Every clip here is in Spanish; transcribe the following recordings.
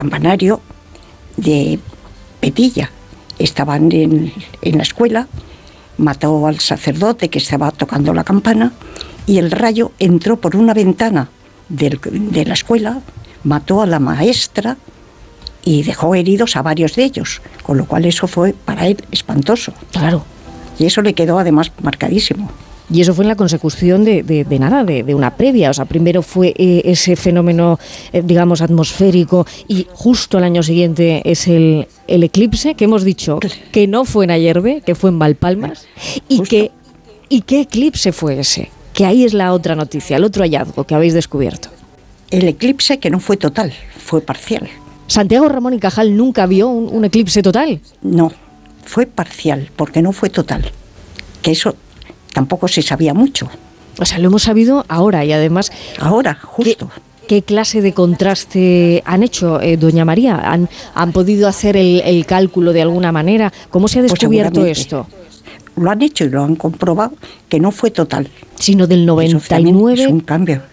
campanario de Petilla. Estaban en la escuela, mató al sacerdote que estaba tocando la campana y el rayo entró por una ventana de la escuela, mató a la maestra y dejó heridos a varios de ellos, con lo cual eso fue para él espantoso. Claro. Y eso le quedó además marcadísimo. Y eso fue en la consecución de una previa. O sea, primero fue ese fenómeno, digamos, atmosférico, y justo al año siguiente es el eclipse, que hemos dicho que no fue en Ayerbe, que fue en Valpalmas. ¿Y qué eclipse fue ese? Que ahí es la otra noticia, el otro hallazgo que habéis descubierto. El eclipse que no fue total, fue parcial. ¿Santiago Ramón y Cajal nunca vio un eclipse total? No, fue parcial, porque no fue total. Que eso tampoco se sabía mucho. O sea, lo hemos sabido ahora y además... Ahora, justo. ¿Qué clase de contraste han hecho, doña María? ¿Han podido hacer el cálculo de alguna manera? ¿Cómo se ha descubierto esto? Lo han hecho y lo han comprobado que no fue total. Sino del 99... Es un cambio.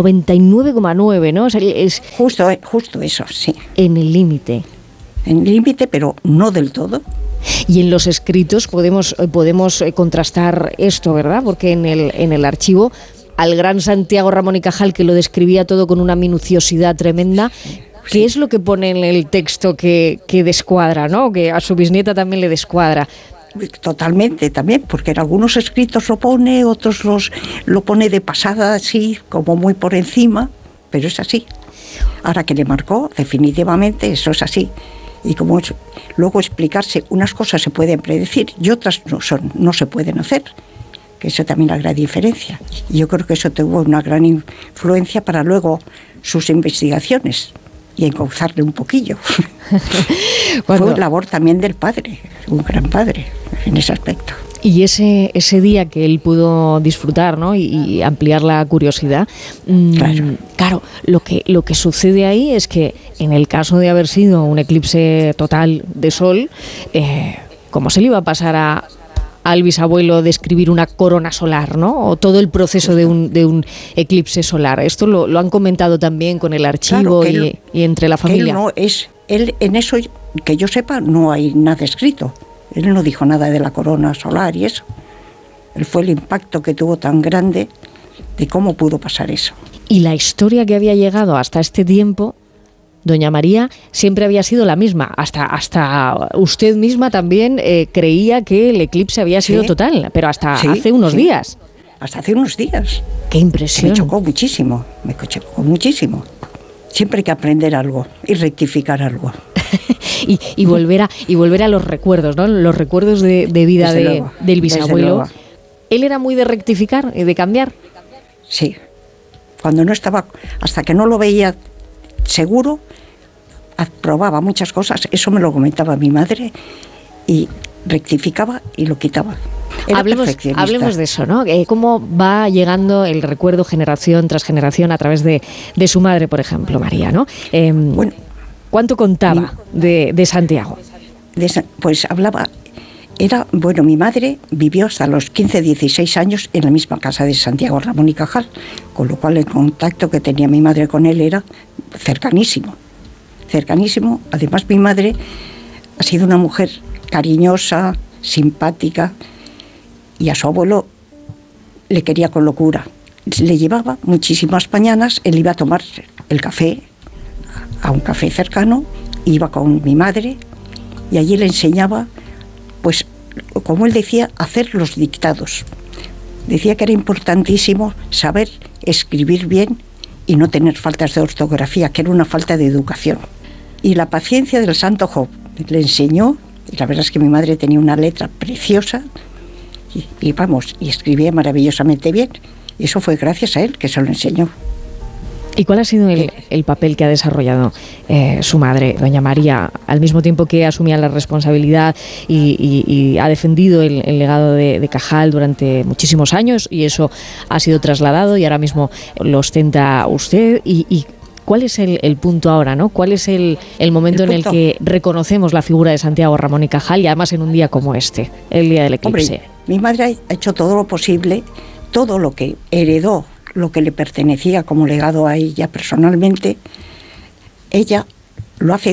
99,9, ¿no? O sea, es justo eso, sí. En el límite. En el límite, pero no del todo. Y en los escritos podemos contrastar esto, ¿verdad? Porque en el archivo, al gran Santiago Ramón y Cajal, que lo describía todo con una minuciosidad tremenda, ¿qué es lo que pone en el texto que descuadra, ¿no? Que a su bisnieta también le descuadra. Totalmente, también, porque en algunos escritos lo pone, otros lo pone de pasada, así, como muy por encima, pero es así. Ahora que le marcó, definitivamente, eso es así. Y como luego explicarse, unas cosas se pueden predecir y otras no se pueden hacer, que eso también es la gran diferencia. Y yo creo que eso tuvo una gran influencia para luego sus investigaciones y encauzarle un poquillo. Fue labor también del padre, un gran padre en ese aspecto. Y ese día que él pudo disfrutar, ¿no? y ampliar la curiosidad, claro, lo que sucede ahí es que en el caso de haber sido un eclipse total de sol, ¿cómo se le iba a pasar al bisabuelo describir una corona solar, ¿no? O todo el proceso de un eclipse solar? Esto lo han comentado también con el archivo, claro, y entre la familia. Él en eso, que yo sepa, no hay nada escrito. Él no dijo nada de la corona solar y eso. Él fue el impacto que tuvo tan grande de cómo pudo pasar eso. Y la historia que había llegado hasta este tiempo, doña María, siempre había sido la misma. Hasta usted misma también creía que el eclipse había sido total, pero hasta hace unos días. Hasta hace unos días. ¡Qué impresión! Me chocó muchísimo. Siempre hay que aprender algo y rectificar algo. y volver a los recuerdos, ¿no? Los recuerdos de vida del bisabuelo. ¿Él era muy de rectificar y de cambiar? Sí. Cuando no estaba, hasta que no lo veía seguro, probaba muchas cosas. Eso me lo comentaba mi madre y rectificaba y lo quitaba. Hablemos de eso, ¿no? ¿Cómo va llegando el recuerdo generación tras generación a través de su madre, por ejemplo, María, ¿no? Bueno, ¿cuánto contaba de Santiago? Pues hablaba... mi madre vivió hasta los 15, 16 años en la misma casa de Santiago Ramón y Cajal, con lo cual el contacto que tenía mi madre con él era cercanísimo. Además, mi madre ha sido una mujer cariñosa, simpática, y a su abuelo le quería con locura. Le llevaba muchísimas mañanas, él iba a tomar el café a un café cercano, iba con mi madre y allí le enseñaba, pues, como él decía, hacer los dictados. Decía que era importantísimo saber escribir bien y no tener faltas de ortografía, que era una falta de educación. Y la paciencia del santo Job le enseñó, y la verdad es que mi madre tenía una letra preciosa y escribía maravillosamente bien. Y eso fue gracias a él que se lo enseñó. ¿Y cuál ha sido el papel que ha desarrollado su madre, doña María, al mismo tiempo que asumía la responsabilidad y ha defendido el legado de Cajal durante muchísimos años, y eso ha sido trasladado y ahora mismo lo ostenta usted? ¿Y cuál es el punto ahora, ¿no? ¿Cuál es el momento en el que reconocemos la figura de Santiago Ramón y Cajal, y además en un día como este, el día del eclipse? Hombre, mi madre ha hecho todo lo posible, todo lo que heredó, lo que le pertenecía como legado a ella personalmente. Ella lo hace